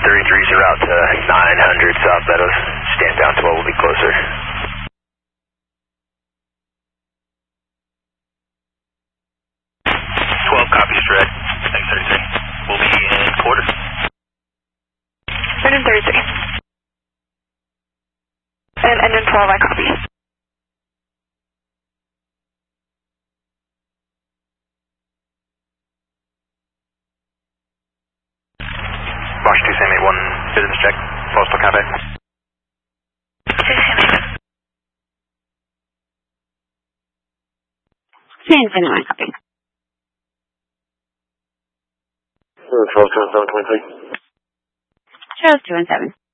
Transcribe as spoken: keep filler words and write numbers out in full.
thirty-threes are out to nine hundred South Meadows. Stand down twelve will be closer. twelve copies red. Thanks thirty-three. We'll be in quarter. Engine thirty-three. And engine twelve, I copy. Bosch two Sam eight one, business check. Postal contact. two Sam eight one. San San I copy. Charles two one seven twenty-three. Charles two one seven.